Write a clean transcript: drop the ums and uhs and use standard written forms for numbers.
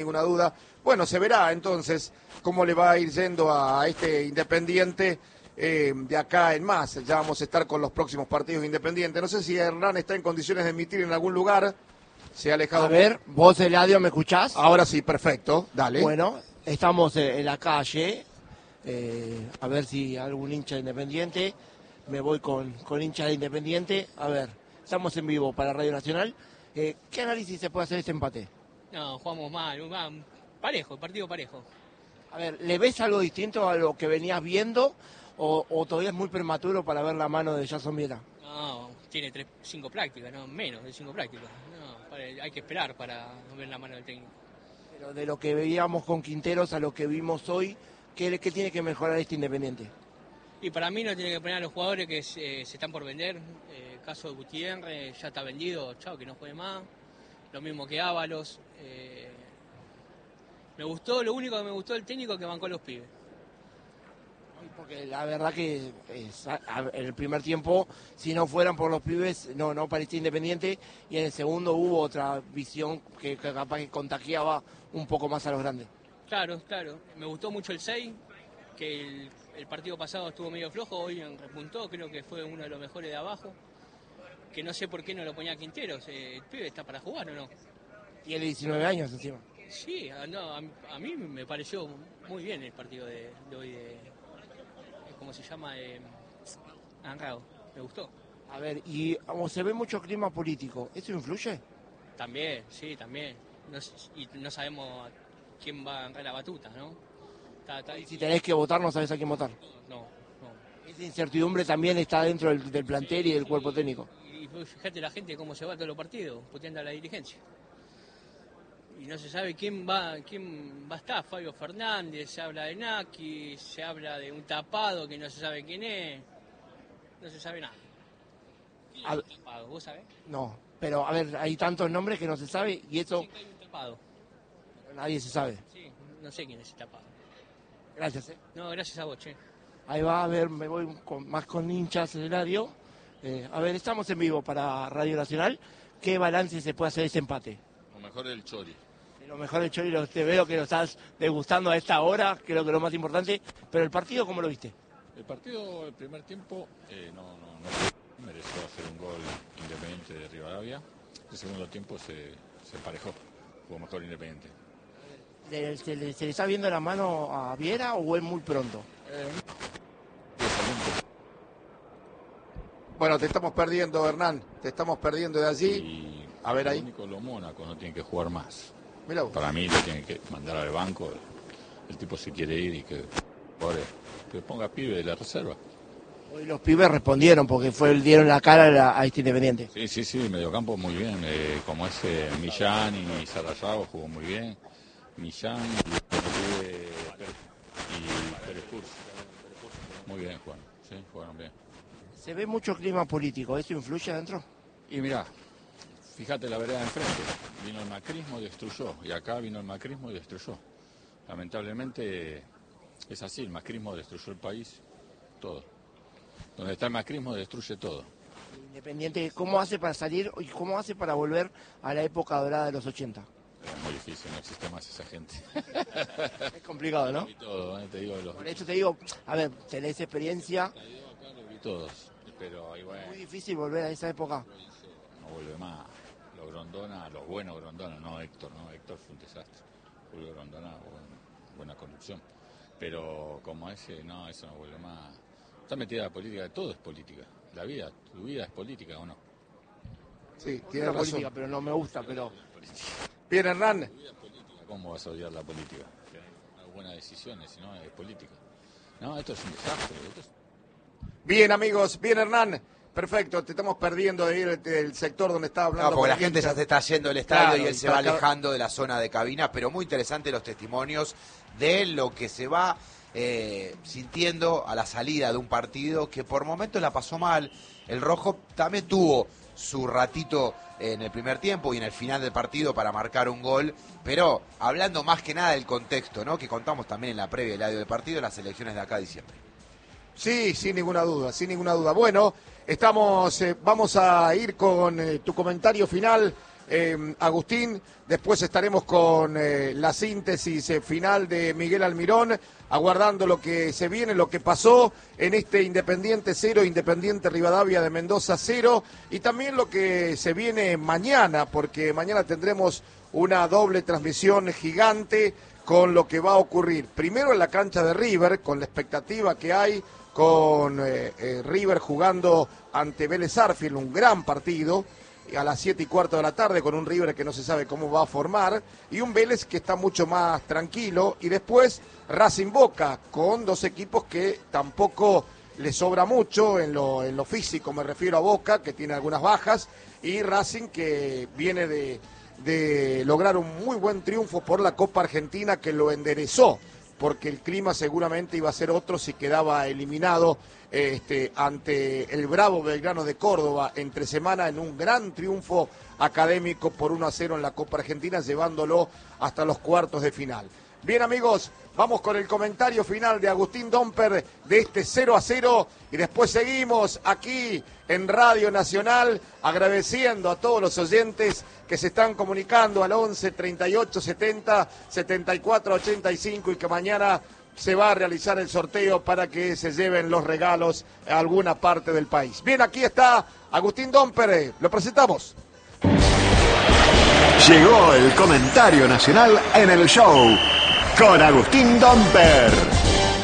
Ninguna duda. Bueno, se verá entonces cómo le va a ir yendo a este Independiente de acá en más. Ya vamos a estar con los próximos partidos Independientes. No sé si Hernán está en condiciones de emitir en algún lugar. Se ha alejado. A ver, vos, Eladio, ¿me escuchás? Ahora sí, perfecto. Dale. Bueno, estamos en la calle. A ver si algún hincha de Independiente. Me voy con hinchas de Independiente. A ver, estamos en vivo para Radio Nacional. ¿Qué análisis se puede hacer de este empate? No, jugamos mal, parejo, partido parejo. A ver, ¿le ves algo distinto a lo que venías viendo o todavía es muy prematuro para ver la mano de Jason Viera? No, tiene 5 prácticas, no, menos de 5 prácticas. No, hay que esperar para ver la mano del técnico. Pero de lo que veíamos con Quinteros a lo que vimos hoy, ¿qué tiene que mejorar este Independiente? Y para mí no tiene que poner a los jugadores que se están por vender. Caso de Gutiérrez, ya está vendido, chao, que no juegue más. Lo mismo que Ábalos. Lo único que me gustó del técnico que bancó a los pibes. Porque la verdad que en el primer tiempo, si no fueran por los pibes, no parecía Independiente, y en el segundo hubo otra visión que capaz que contagiaba un poco más a los grandes. Claro. Me gustó mucho el 6, que el partido pasado estuvo medio flojo, hoy repuntó, creo que fue uno de los mejores de abajo. Que no sé por qué no lo ponía Quinteros, el pibe está para jugar o no. Tiene 19 años encima. Sí, no, a mí me pareció muy bien el partido de hoy ¿cómo se llama? Anrao, me gustó. A ver, y como se ve mucho clima político, ¿eso influye? También, sí, también. Y no sabemos quién va a agarrar la batuta, ¿no? Y si tenés que votar, no sabés a quién votar. No. Esa incertidumbre también está dentro del plantel y del cuerpo técnico. Y fíjate la gente cómo se va a todos los partidos, puteando a la dirigencia. Y no se sabe quién va a estar. Fabio Fernández, se habla de Naki, se habla de un tapado que no se sabe quién es. No se sabe nada. ¿Quién es el tapado? ¿Vos sabés? No, pero a ver, hay tantos nombres que no se sabe y eso... Sí, que hay un tapado. Pero nadie se sabe. Sí, no sé quién es el tapado. Gracias, No, gracias a vos, che. Ahí va, a ver, me voy más con hinchas en el radio. A ver, estamos en vivo para Radio Nacional. ¿Qué balance se puede hacer de ese empate? Lo mejor del Chori. Lo mejor del Chori, te veo que lo estás degustando a esta hora, creo que es lo más importante. Pero el partido, ¿cómo lo viste? El partido, el primer tiempo, no mereció hacer un gol Independiente de Rivadavia. El segundo tiempo se emparejó, jugó mejor Independiente. ¿Se le está viendo la mano a Viera o es muy pronto? Bueno, te estamos perdiendo, Hernán. Te estamos perdiendo de allí. Y a ver ahí. El único, los Mónaco no tiene que jugar más. Mirá vos. Para mí lo tiene que mandar al banco. El tipo se quiere ir y que ponga pibe de la reserva. Hoy los pibes respondieron porque dieron la cara a este Independiente. Sí, mediocampo muy bien. Como ese Millán y Sarayao jugó muy bien. Millán y Pérez Cruz. Muy bien, jugaron bien. Se ve mucho clima político, ¿eso influye adentro? Y mirá, fíjate la vereda de enfrente, vino el macrismo y destruyó, y acá vino el macrismo y destruyó. Lamentablemente es así, el macrismo destruyó el país, todo. Donde está el macrismo destruye todo. Independiente, ¿cómo hace para salir y cómo hace para volver a la época dorada de los 80? Es muy difícil, no existe más esa gente. Es complicado, ¿no? Vi todo, te digo. Por eso te digo, a ver, tenés experiencia. Acá lo vi todos, pero ahí bueno. Es muy difícil volver a esa época. No vuelve más. Los Grondona, los buenos Grondona, no Héctor fue un desastre. Julio Grondona, buena conducción. Pero como ese, no, eso no vuelve más. Está metida la política, todo es política. Tu vida es política o no. Sí, tiene la razón. política, pero no me gusta, pero... Bien, Hernán. ¿Cómo vas a odiar la política? Hay buenas decisiones, si no es política. No, esto es un desastre. Bien, amigos. Bien, Hernán. Perfecto, te estamos perdiendo de ir del sector donde estaba hablando. No, porque la gente ya se está yendo del estadio, Claro, y él se va alejando de la zona de cabina, pero muy interesante los testimonios de lo que se va sintiendo a la salida de un partido que por momentos la pasó mal. El Rojo también tuvo su ratito en el primer tiempo y en el final del partido para marcar un gol, pero hablando más que nada del contexto, ¿no?, que contamos también en la previa del audio del partido, las elecciones de acá a diciembre. Sí, sin ninguna duda, sin ninguna duda. Bueno, vamos a ir con tu comentario final Agustín. Después estaremos con la síntesis final de Miguel Almirón, aguardando lo que se viene, lo que pasó en este Independiente 0, Independiente Rivadavia de Mendoza 0, y también lo que se viene mañana, porque mañana tendremos una doble transmisión gigante con lo que va a ocurrir. Primero en la cancha de River, con la expectativa que hay, con River jugando ante Vélez Sarsfield, un gran partido, a las 7:15 de la tarde, con un River que no se sabe cómo va a formar, y un Vélez que está mucho más tranquilo, y después Racing Boca, con dos equipos que tampoco le sobra mucho en lo físico, me refiero a Boca, que tiene algunas bajas, y Racing que viene de lograr un muy buen triunfo por la Copa Argentina, que lo enderezó, porque el clima seguramente iba a ser otro si quedaba eliminado ante el bravo Belgrano de Córdoba entre semana, en un gran triunfo académico por 1-0 en la Copa Argentina, llevándolo hasta los cuartos de final. Bien, amigos, vamos con el comentario final de Agustín Domper de este 0-0 y después seguimos aquí en Radio Nacional agradeciendo a todos los oyentes que se están comunicando al 11 38 70 74 85 y que mañana se va a realizar el sorteo para que se lleven los regalos a alguna parte del país. Bien, aquí está Agustín Domper, lo presentamos. Llegó el comentario nacional en el show con Agustín Domper.